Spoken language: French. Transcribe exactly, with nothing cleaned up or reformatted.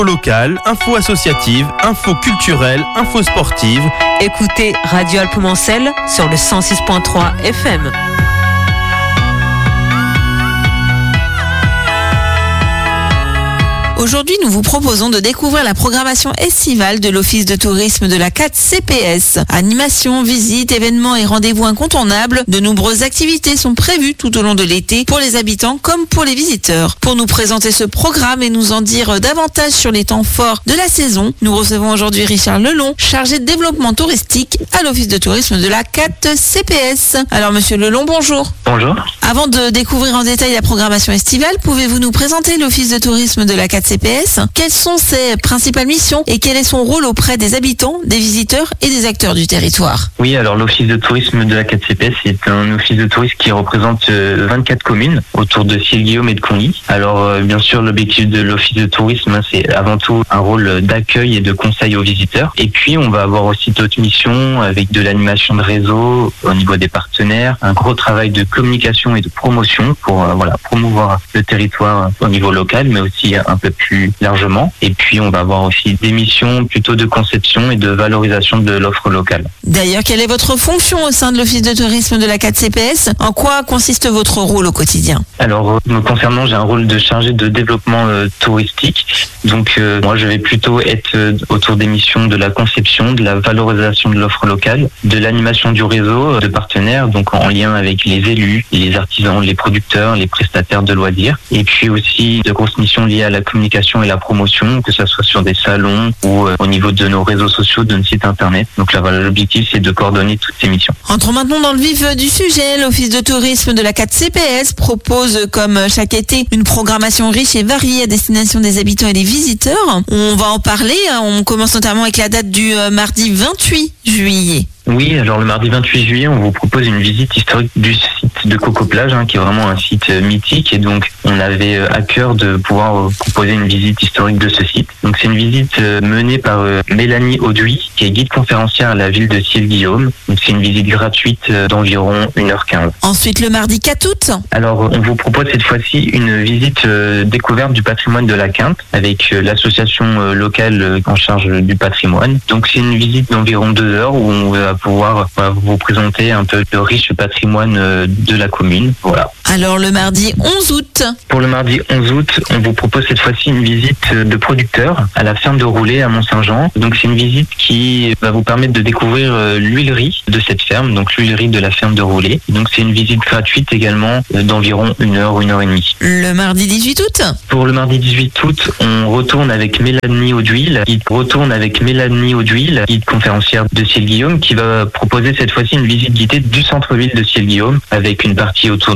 Local, info associative, info culturelle, info sportive. Écoutez Radio Alpes-Mancel sur le cent six point trois F M. Aujourd'hui, nous vous proposons de découvrir la programmation estivale de l'Office de tourisme de la quatre C P S. Animations, visites, événements et rendez-vous incontournables, de nombreuses activités sont prévues tout au long de l'été pour les habitants comme pour les visiteurs. Pour nous présenter ce programme et nous en dire davantage sur les temps forts de la saison, nous recevons aujourd'hui Richard Lelon, chargé de développement touristique à l'Office de tourisme de la quatre C P S. Alors, monsieur Lelon, bonjour. Bonjour. Avant de découvrir en détail la programmation estivale, pouvez-vous nous présenter l'Office de tourisme de la quatre C P S? Quelles sont ses principales missions et quel est son rôle auprès des habitants, des visiteurs et des acteurs du territoire? Oui, alors l'Office de tourisme de la quatre C P S est un office de tourisme qui représente vingt-quatre communes autour de Ciel-Guillaume et de Conly. Alors bien sûr, l'objectif de l'Office de tourisme, c'est avant tout un rôle d'accueil et de conseil aux visiteurs. Et puis, on va avoir aussi d'autres missions avec de l'animation de réseau au niveau des partenaires, un gros travail de communication et de promotion pour euh, voilà promouvoir le territoire au niveau local, mais aussi un peu plus largement. Et puis, on va avoir aussi des missions plutôt de conception et de valorisation de l'offre locale. D'ailleurs, quelle est votre fonction au sein de l'Office de tourisme de la quatre C P S? En quoi consiste votre rôle au quotidien? Alors, me concernant, j'ai un rôle de chargé de développement euh, touristique. Donc, euh, moi, je vais plutôt être euh, autour des missions de la conception, de la valorisation de l'offre locale, de l'animation du réseau de partenaires, donc en lien avec les élus, les artisans, les producteurs, les prestataires de loisirs. Et puis aussi de grosses missions liées à la communication et la promotion, que ce soit sur des salons ou euh, au niveau de nos réseaux sociaux, de nos sites internet. Donc là, voilà, l'objectif, c'est de coordonner toutes ces missions. Entrons maintenant dans le vif du sujet. L'Office de tourisme de la quatre C P S propose, comme chaque été, une programmation riche et variée à destination des habitants et des visiteurs. On va en parler. On commence notamment avec la date du mardi vingt-huit juillet. Oui, alors le mardi vingt-huit juillet, on vous propose une visite historique du site de Coco Plage, hein, qui est vraiment un site euh, mythique. Et donc, on avait euh, à cœur de pouvoir euh, proposer une visite historique de ce site. Donc, c'est une visite euh, menée par euh, Mélanie Auduit, qui est guide conférencière à la ville de Ciel-Guillaume. Donc, c'est une visite gratuite euh, d'environ une heure quinze. Ensuite, le mardi quatre août. Alors, on vous propose cette fois-ci une visite euh, découverte du patrimoine de la Quinte avec euh, l'association euh, locale euh, en charge du patrimoine. Donc, c'est une visite d'environ deux heures où on va pouvoir euh, vous présenter un peu le riche patrimoine euh, de la commune. Voilà. Alors, le mardi onze août. Pour le mardi onze août, on vous propose cette fois-ci une visite de producteurs à la ferme de Roulet à Mont-Saint-Jean. Donc, c'est une visite qui va vous permettre de découvrir euh, l'huilerie de cette ferme, donc l'huilerie de la ferme de Roulet. Donc, c'est une visite gratuite également euh, d'environ une heure, une heure et demie. Le mardi dix-huit août. Pour le mardi dix-huit août, on retourne avec Mélanie Auduit, qui retourne avec Mélanie Auduit, guide conférencière de Ciel-Guillaume, qui va proposer cette fois-ci une visite guidée du centre-ville de Ciel-Guillaume avec une partie autour